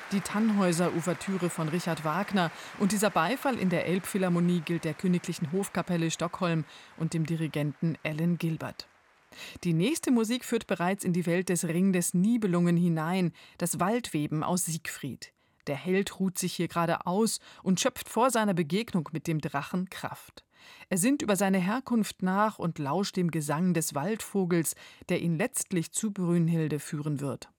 Die Tannhäuser-Ouvertüre von Richard Wagner und dieser Beifall in der Elbphilharmonie gilt der Königlichen Hofkapelle Stockholm und dem Dirigenten Alan Gilbert. Die nächste Musik führt bereits in die Welt des Ring des Nibelungen hinein, das Waldweben aus Siegfried. Der Held ruht sich hier gerade aus und schöpft vor seiner Begegnung mit dem Drachen Kraft. Er sinnt über seine Herkunft nach und lauscht dem Gesang des Waldvogels, der ihn letztlich zu Brünnhilde führen wird.